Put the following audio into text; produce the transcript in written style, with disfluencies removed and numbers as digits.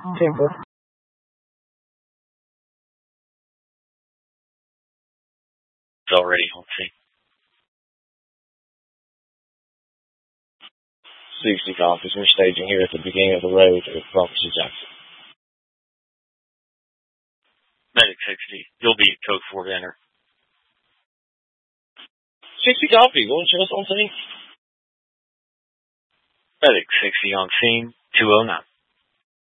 Temple. It's already on scene. 60 copies. We're staging here at the beginning of the road at Prophecy Jackson. Medic 60. You'll be code 4 to enter. 60 copy. Going to show us on scene. Medic 60 on scene. 209.